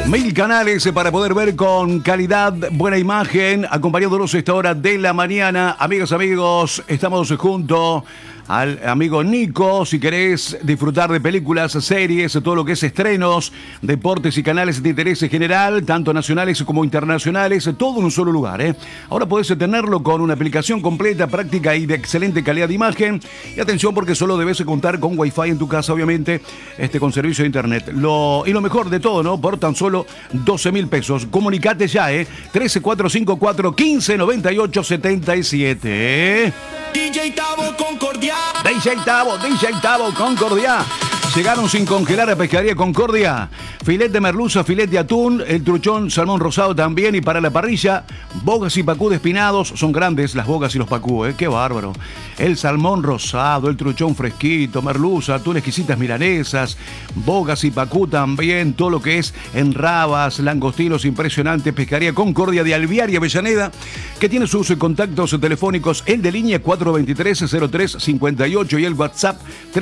1000 canales para poder ver con calidad, buena imagen, acompañándonos a esta hora de la mañana. Amigas, amigos, estamos junto al amigo Nico. Si querés disfrutar de películas, series, todo lo que es estrenos, deportes y canales de interés general, tanto nacionales como internacionales, todo en un solo lugar, ¿eh? Ahora podés tenerlo con una aplicación completa, práctica y de excelente calidad de imagen. Y atención, porque solo debes contar con Wi-Fi en tu casa, obviamente, con servicio de internet. Y lo mejor de todo, ¿no? Por tan solo 12.000 pesos. Comunicate ya, 13454 1598 77. DJ Tavo Concordia. DJ Tavo Concordia. Llegaron sin congelar a Pescadería Concordia. Filet de merluza, filet de atún, el truchón, salmón rosado también. Y para la parrilla, bogas y pacú despinados. Son grandes las bogas y los pacú, qué bárbaro. El salmón rosado, el truchón fresquito, merluza, atún, exquisitas milanesas, bogas y pacú también. Todo lo que es en rabas, langostinos, impresionante. Pescadería Concordia de Alvear y Avellaneda, que tiene sus contactos telefónicos, el de línea 423-0358 y el WhatsApp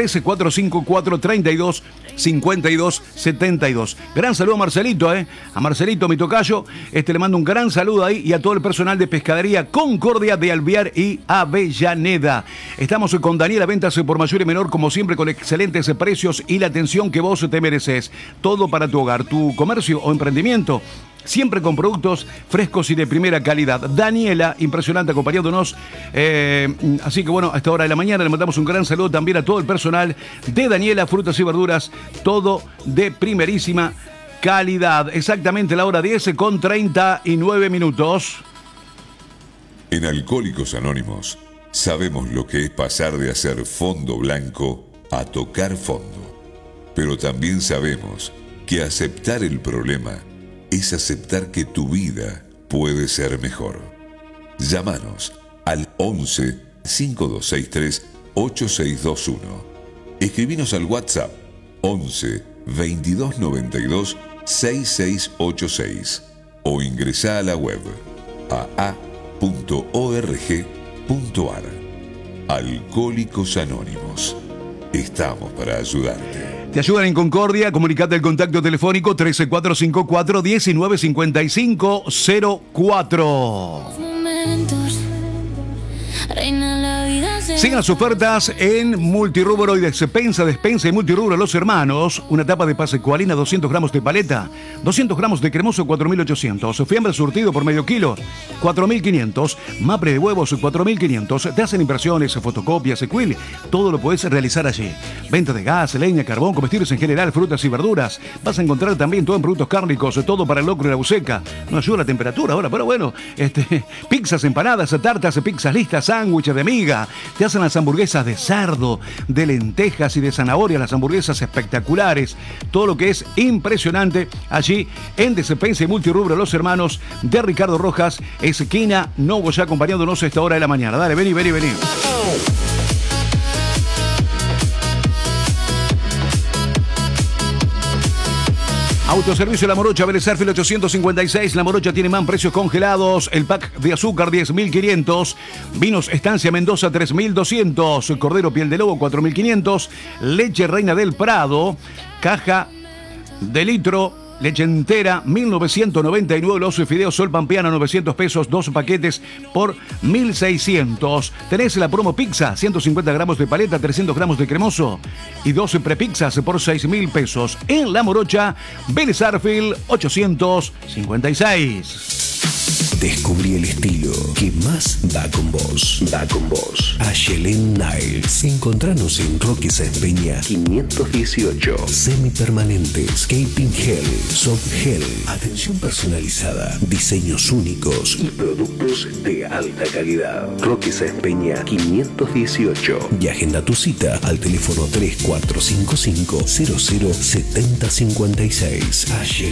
13454325272. Gran saludo a Marcelito, a Marcelito, mi tocayo. Le mando un gran saludo ahí y a todo el personal de Pescadería Concordia de Alvear y Avellaneda. Estamos con Daniela Ventas por mayor y menor, como siempre, con excelentes precios y la atención que vos te mereces. Todo para tu hogar, tu comercio o emprendimiento, siempre con productos frescos y de primera calidad. Daniela, impresionante, acompañándonos. Así que bueno, a esta hora de la mañana le mandamos un gran saludo también a todo el personal de Daniela, frutas y verduras, todo de primerísima calidad. Exactamente la hora 10:39. En Alcohólicos Anónimos sabemos lo que es pasar de hacer fondo blanco a tocar fondo. Pero también sabemos que aceptar el problema es aceptar que tu vida puede ser mejor. Llámanos al 11 5263 8621. Escribinos al WhatsApp 11 2292 6686 o ingresá a la web aa.org.ar. Alcohólicos Anónimos. Estamos para ayudarte. Te ayudan en Concordia. Comunicate al contacto telefónico 13454 195504. Sigan las ofertas en Multirrubro y Despensa y Multirrubro Los Hermanos. Una tapa de pascualina, 200 gramos de paleta, 200 gramos de cremoso, 4.800. Fiambre surtido por medio kilo, 4.500. Mapre de huevos, 4.500. Te hacen impresiones, fotocopias, quill. Todo lo puedes realizar allí. Venta de gas, leña, carbón, comestibles en general, frutas y verduras. Vas a encontrar también todo en productos cárnicos, todo para el locro y la buceca. No ayuda la temperatura ahora, pero bueno. Pizzas, empanadas, tartas, pizzas listas, sándwiches de miga. Te hacen las hamburguesas de cerdo, de lentejas y de zanahoria, las hamburguesas espectaculares. Todo lo que es impresionante allí en Despensa y Multirrubro Los Hermanos de Ricardo Rojas, esquina Novo, ya acompañándonos a esta hora de la mañana. Dale, vení. Autoservicio La Morocha, Vélez Arfiel 856. La Morocha tiene más precios congelados. El pack de azúcar 10.500. Vinos Estancia Mendoza 3.200. Cordero Piel de Lobo 4.500. Leche Reina del Prado, caja de litro. Leche entera, 1.999. Los fideos Sol Pampeana, 900 pesos. 2 paquetes por 1.600. Tenés la promo pizza, 150 gramos de paleta, 300 gramos de cremoso. Y 12 prepizzas por 6.000 pesos. En La Morocha, Vélez Arfiel 856. Descubrí el estilo que más va con vos. Ayelen Nails. Encontranos en Roque Sáenz Peña 518. Semipermanentes, Caping Gel, Soft Gel, atención personalizada, diseños únicos y productos de alta calidad. Roque Sáenz Peña 518. Y agenda tu cita al teléfono 3455 007056.